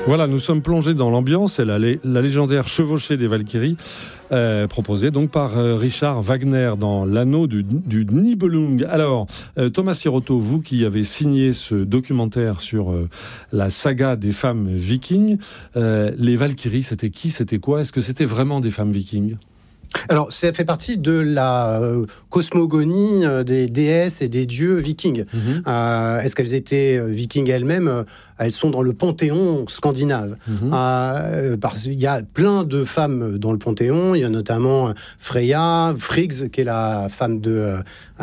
Voilà, nous sommes plongés dans l'ambiance et la légendaire chevauchée des Valkyries, proposée donc par Richard Wagner dans L'Anneau du Nibelung. Alors, Thomas Siroto, vous qui avez signé ce documentaire sur la saga des femmes vikings, les Valkyries, c'était qui, c'était quoi? Est-ce que c'était vraiment des femmes vikings? Alors, ça fait partie de la cosmogonie des déesses et des dieux vikings. Est-ce qu'elles étaient vikings elles-mêmes? Elles sont dans le panthéon scandinave. Il y a plein de femmes dans le panthéon. Il y a notamment Freya, Frigg, qui est la femme de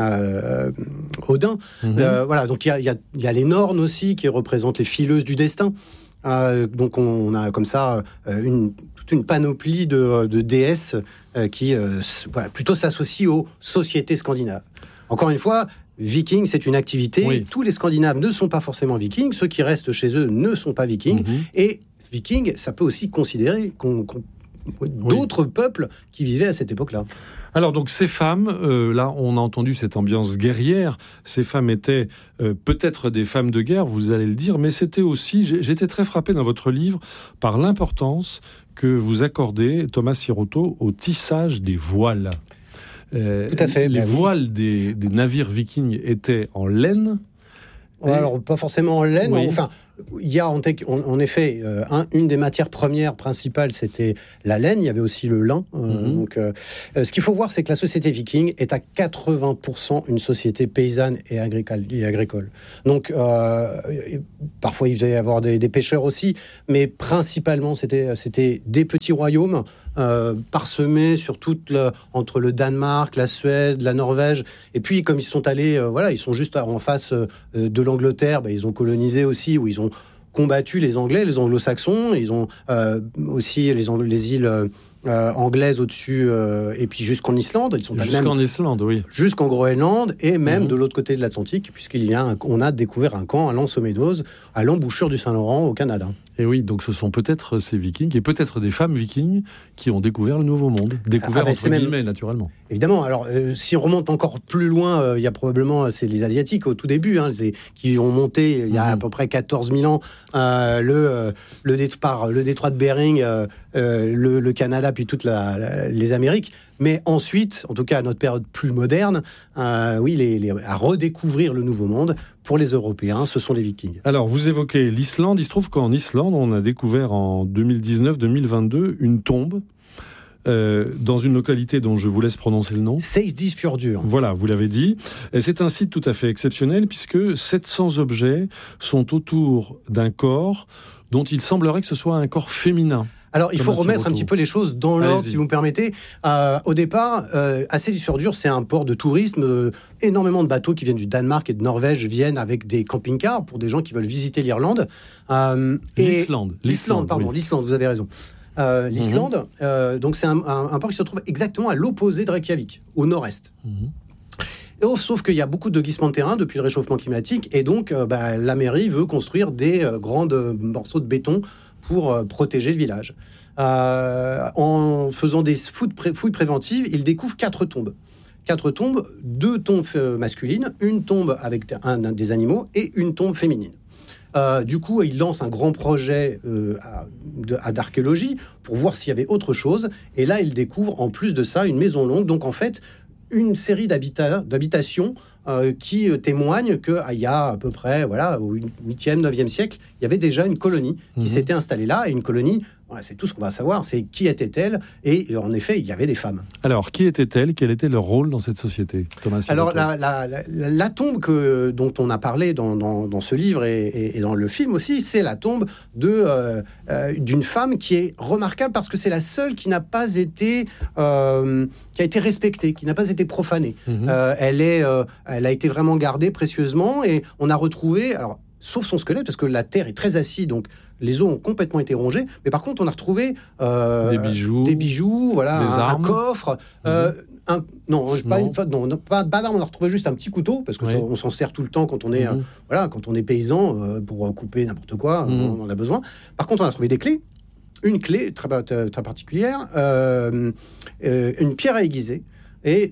Odin. Voilà, donc il y a les Nornes aussi, qui représentent les fileuses du destin. Donc on a comme ça toute une panoplie de déesses qui plutôt s'associent aux sociétés scandinaves. Encore une fois, viking, c'est une activité. Oui. Tous les Scandinaves ne sont pas forcément vikings. Ceux qui restent chez eux ne sont pas vikings. Et viking, ça peut aussi considérer d'autres peuples qui vivaient à cette époque-là. Alors donc ces femmes, là on a entendu cette ambiance guerrière, ces femmes étaient peut-être des femmes de guerre, vous allez le dire, mais c'était aussi, j'étais très frappé dans votre livre par l'importance que vous accordez, Thomas Siroto, au tissage des voiles. Tout à fait. Les voiles des navires vikings étaient en laine. Alors pas forcément en laine, mais enfin... Il y a en effet une des matières premières principales, c'était la laine. Il y avait aussi le lin. Donc, ce qu'il faut voir, c'est que la société viking est à 80% une société paysanne et agricole. Donc, parfois il devait y avoir des pêcheurs aussi, mais principalement c'était des petits royaumes parsemés sur entre le Danemark, la Suède, la Norvège. Et puis, comme ils sont allés, ils sont juste en face de l'Angleterre. Ils ont colonisé aussi, où ils ont combattu les Anglais, les Anglo-Saxons. Ils ont aussi les îles anglaises au-dessus, et puis jusqu'en Islande. Ils sont jusqu'en Islande, oui. Jusqu'en Groenland, et même de l'autre côté de l'Atlantique, puisqu'on a découvert un camp à Lansomédose, à l'embouchure du Saint-Laurent, au Canada. Et oui, donc ce sont peut-être ces vikings, et peut-être des femmes vikings, qui ont découvert le Nouveau Monde. Découvert entre guillemets, naturellement. Évidemment. Alors, si on remonte encore plus loin, il y a probablement, c'est les Asiatiques au tout début, qui ont monté, il y a à peu près 14 000 ans, le détroit de Bering, le Canada, puis toutes les Amériques. Mais ensuite, en tout cas à notre période plus moderne, à redécouvrir le Nouveau Monde, pour les Européens, ce sont les Vikings. Alors, vous évoquez l'Islande. Il se trouve qu'en Islande, on a découvert en 2019-2022 une tombe dans une localité dont je vous laisse prononcer le nom. Seyðisfjörður. Voilà, vous l'avez dit. Et c'est un site tout à fait exceptionnel puisque 700 objets sont autour d'un corps dont il semblerait que ce soit un corps féminin. Alors, il faut remettre un petit peu les choses dans l'ordre, si vous me permettez. Au départ, à Seyðisfjörður, c'est un port de tourisme. Énormément de bateaux qui viennent du Danemark et de Norvège viennent avec des camping-cars pour des gens qui veulent visiter l'Irlande. L'Islande, vous avez raison. L'Islande, donc c'est un port qui se trouve exactement à l'opposé de Reykjavik, au nord-est. Sauf qu'il y a beaucoup de glissements de terrain depuis le réchauffement climatique, et donc la mairie veut construire des grands morceaux de béton pour protéger le village. En faisant des fouilles préventives, ils découvrent 4 tombes. 4 tombes, 2 tombes masculines, une tombe avec des animaux et une tombe féminine. Du coup, ils lancent un grand projet d'archéologie pour voir s'il y avait autre chose. Et là, ils découvrent en plus de ça une maison longue. Donc en fait, une série d'habitations qui témoignent qu'il y a à peu près, au 8e, 9e siècle, il y avait déjà une colonie qui s'était installée là. Et une colonie, c'est tout ce qu'on va savoir, c'est qui était-elle. Et en effet, il y avait des femmes. Alors, qui était-elle? Quel était leur rôle dans cette société, Thomas Siroto? Alors, la tombe dont on a parlé dans ce livre et dans le film aussi, c'est la tombe d'une femme qui est remarquable parce que c'est la seule qui n'a pas été... qui a été respectée, qui n'a pas été profanée. Elle a été vraiment gardée précieusement et on a retrouvé... Alors, sauf son squelette, parce que la terre est très acide, donc les os ont complètement été rongés. Mais par contre, on a retrouvé des bijoux, un coffre. Pas d'arme, on a retrouvé juste un petit couteau, parce que on s'en sert tout le temps quand on est, quand on est paysan, pour couper n'importe quoi, on en a besoin. Par contre, on a trouvé des clés. Une clé très particulière, une pierre à aiguiser, et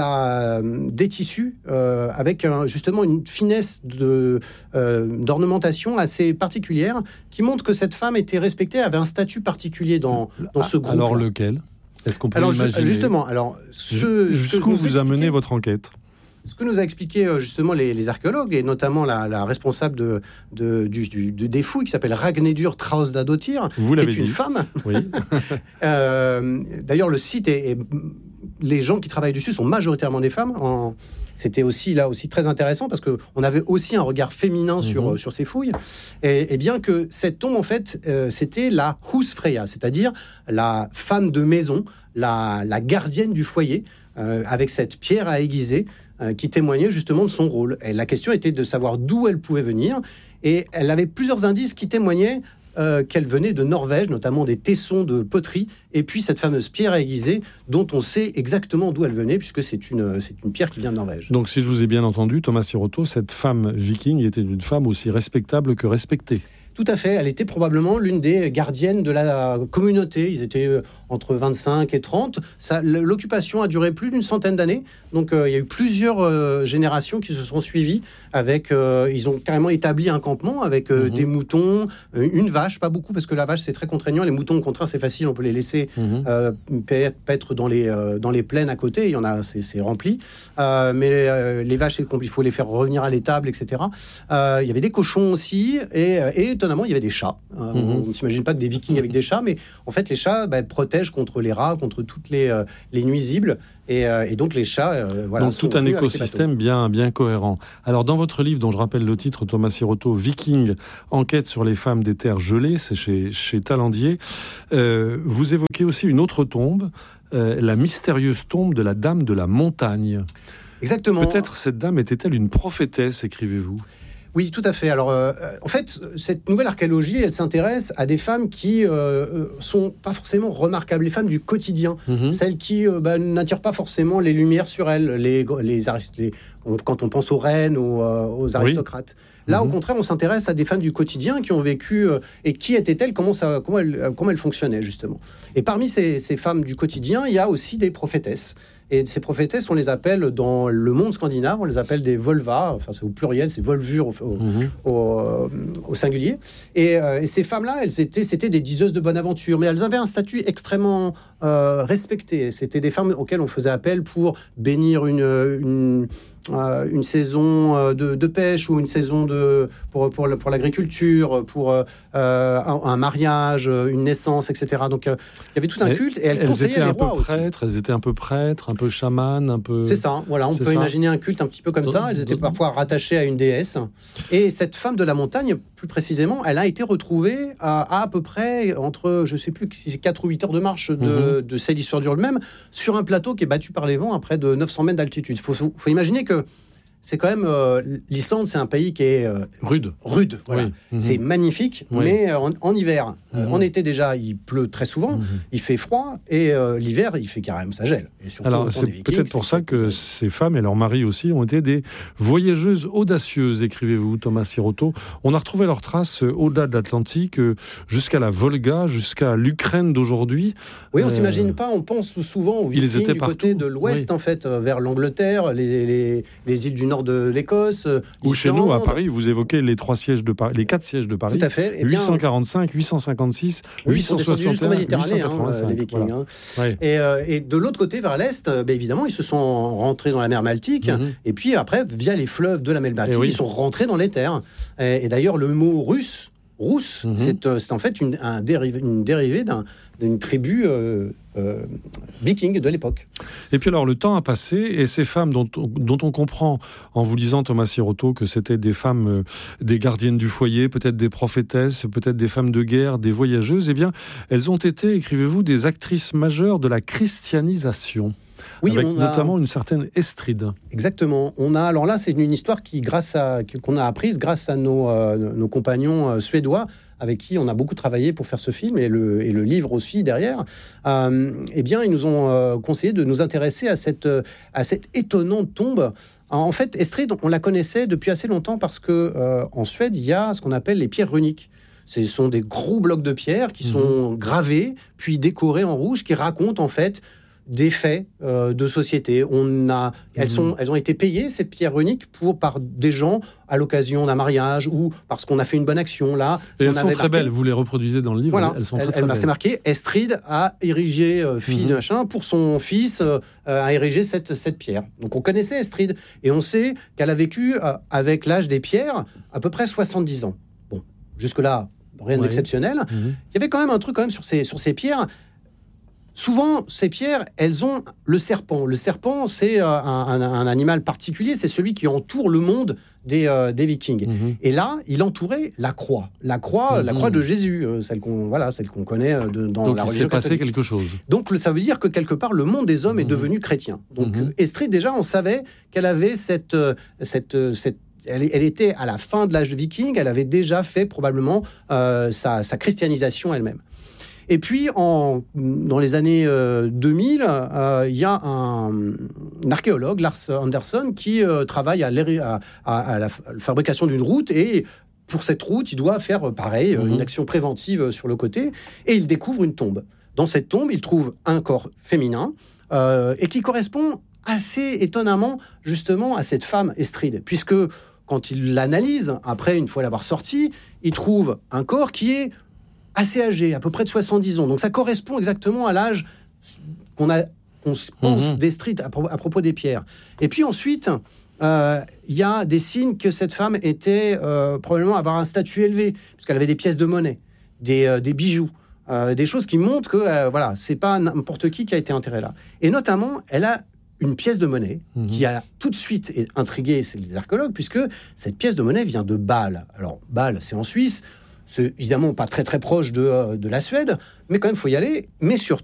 des tissus avec justement une finesse d'ornementation assez particulière qui montre que cette femme était respectée, avait un statut particulier dans ce groupe. Alors lequel ? Est-ce qu'on peut imaginer ? Justement, jusqu'où vous a mené votre enquête ? Ce que nous a expliqué justement les archéologues, et notamment la responsable des fouilles, qui s'appelle Ragnhildur Trausdadóttir, qui est une femme. Oui. D'ailleurs, le site les gens qui travaillent dessus sont majoritairement des femmes. C'était aussi très intéressant parce qu'on avait aussi un regard féminin sur ces fouilles. Et bien que cette tombe, en fait, c'était la Husfreyja, c'est-à-dire la femme de maison, la gardienne du foyer, avec cette pierre à aiguiser qui témoignait justement de son rôle. Et la question était de savoir d'où elle pouvait venir. Et elle avait plusieurs indices qui témoignaient qu'elle venait de Norvège, notamment des tessons de poterie, et puis cette fameuse pierre à aiguiser, dont on sait exactement d'où elle venait, puisque c'est une pierre qui vient de Norvège. Donc, si je vous ai bien entendu, Thomas Siroto, cette femme viking était une femme aussi respectable que respectée. Tout à fait, elle était probablement l'une des gardiennes de la communauté. Ils étaient entre 25 et 30. L'occupation a duré plus d'une centaine d'années. Donc il y a eu plusieurs générations qui se sont suivies. Ils ont carrément établi un campement avec des moutons, une vache, pas beaucoup parce que la vache c'est très contraignant. Les moutons au contraire c'est facile, on peut les laisser paître dans les plaines à côté. Il y en a, c'est rempli. Mais les vaches, il faut les faire revenir à l'étable, etc. Il y avait des cochons aussi et étonnamment il y avait des chats. On ne s'imagine pas que des Vikings avec des chats, mais en fait les chats protègent contre les rats, contre toutes les nuisibles. Et donc les chats, donc tout un écosystème bien cohérent. Alors dans votre livre, dont je rappelle le titre, Thomas Siroto, Viking, enquête sur les femmes des terres gelées, c'est chez Talandier, vous évoquez aussi une autre tombe, la mystérieuse tombe de la Dame de la Montagne. Exactement. Peut-être cette dame était-elle une prophétesse, écrivez-vous ? Oui, tout à fait. Alors, en fait, cette nouvelle archéologie, elle s'intéresse à des femmes qui sont pas forcément remarquables, les femmes du quotidien, celles qui n'attirent pas forcément les lumières sur elles, quand on pense aux reines ou aux aristocrates. Oui. Là, au contraire, on s'intéresse à des femmes du quotidien qui ont vécu et qui étaient-elles, comment elles fonctionnaient justement. Et parmi ces femmes du quotidien, il y a aussi des prophétesses. Et ces prophétesses, on les appelle dans le monde scandinave, on les appelle des volva, enfin c'est au pluriel, c'est volvure au singulier. Et ces femmes-là, c'était des diseuses de bonne aventure, mais elles avaient un statut extrêmement respecté. C'était des femmes auxquelles on faisait appel pour bénir une saison de pêche ou une saison pour l'agriculture, pour un mariage, une naissance, etc. Donc il y avait tout un culte et elles conseillaient les rois aussi. Elles étaient un peu prêtres, un peu chamanes, un peu... C'est ça, voilà, on peut imaginer un culte un petit peu comme ça. Elles étaient parfois rattachées à une déesse. Et cette femme de la montagne, plus précisément, elle a été retrouvée à peu près entre, je ne sais plus, 4 ou 8 heures de marche de Seltjordbrunnen, sur un plateau qui est battu par les vents à près de 900 mètres d'altitude. Il faut imaginer que c'est quand même... l'Islande, c'est un pays qui est... rude. Voilà. Oui. C'est magnifique, mais en hiver. En été, déjà, il pleut très souvent, il fait froid, et l'hiver, il fait carrément, ça gèle. Et surtout, alors, c'est peut-être pour ça que ces femmes et leurs maris aussi ont été des voyageuses audacieuses, écrivez-vous, Thomas Siroto. On a retrouvé leurs traces au-delà de l'Atlantique, jusqu'à la Volga, jusqu'à l'Ukraine d'aujourd'hui. Oui, on s'imagine pas, on pense souvent aux Vikings du côté de l'Ouest, en fait, vers l'Angleterre, les îles du nord de l'Écosse, ou chez nous, à Paris, vous évoquez les 4 sièges de Paris. Tout à fait. 845, 856, 861, 885. Les Vikings. Voilà. Et de l'autre côté, vers l'Est, évidemment, ils se sont rentrés dans la mer Baltique. Et puis après, via les fleuves de la mer Baltique, ils sont rentrés dans les terres. Et d'ailleurs, le mot rousse, c'est en fait une dérivée d'une tribu viking de l'époque. Et puis alors, le temps a passé, et ces femmes dont on comprend, en vous lisant Thomas Siroto, que c'était des femmes, des gardiennes du foyer, peut-être des prophétesses, peut-être des femmes de guerre, des voyageuses, eh bien, elles ont été, écrivez-vous, des actrices majeures de la christianisation. Oui, avec notamment une certaine Estride. Exactement. Alors là, c'est une histoire qu'on a apprise grâce à nos compagnons suédois, avec qui on a beaucoup travaillé pour faire ce film, et le livre aussi derrière. Eh bien, ils nous ont conseillé de nous intéresser à cette étonnante tombe. En fait, Estride, on la connaissait depuis assez longtemps parce que en Suède, il y a ce qu'on appelle les pierres runiques. Ce sont des gros blocs de pierre qui sont gravés, puis décorés en rouge, qui racontent en fait des faits de société. Elles ont été payées, ces pierres runiques, par des gens à l'occasion d'un mariage ou parce qu'on a fait une bonne action. Là, et elles sont très belles, vous les reproduisez dans le livre. Voilà, elles sont très belles. C'est marqué, Estride a érigé, fille de machin, pour son fils, a érigé cette pierre. Donc on connaissait Estride, et on sait qu'elle a vécu avec l'âge des pierres à peu près 70 ans. Bon, jusque-là, rien d'exceptionnel. Il y avait quand même un truc sur ces pierres. Souvent, ces pierres, elles ont le serpent. Le serpent, c'est un animal particulier, c'est celui qui entoure le monde des Vikings. Et là, il entourait la croix. La croix de Jésus, celle qu'on connaît dans donc, la religion catholique. Donc, il s'est passé quelque chose. Donc, ça veut dire que quelque part, le monde des hommes est devenu chrétien. Donc, Estride, déjà, on savait qu'elle avait elle était à la fin de l'âge viking, elle avait déjà fait probablement sa christianisation elle-même. Et puis, dans les années 2000, il y a un archéologue, Lars Andersson, qui travaille à la fabrication d'une route. Et pour cette route, il doit faire pareil, une action préventive sur le côté. Et il découvre une tombe. Dans cette tombe, il trouve un corps féminin et qui correspond assez étonnamment, justement, à cette femme Estride. Puisque, quand il l'analyse, après, une fois l'avoir sorti, il trouve un corps qui est assez âgé, à peu près de 70 ans. Donc ça correspond exactement à l'âge qu'on pense d'Estride à propos des pierres. Et puis ensuite, il y a des signes que cette femme était probablement avoir un statut élevé, puisqu'elle avait des pièces de monnaie, des bijoux, des choses qui montrent que c'est pas n'importe qui a été enterré là. Et notamment, elle a une pièce de monnaie qui a tout de suite intrigué les archéologues, puisque cette pièce de monnaie vient de Bâle. Alors, Bâle, c'est en Suisse. C'est évidemment pas très très proche de la Suède, mais quand même, il faut y aller. Mais surtout,